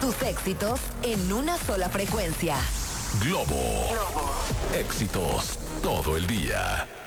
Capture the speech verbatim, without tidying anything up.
tus éxitos en una sola frecuencia. Globo. Globo. Éxitos todo el día.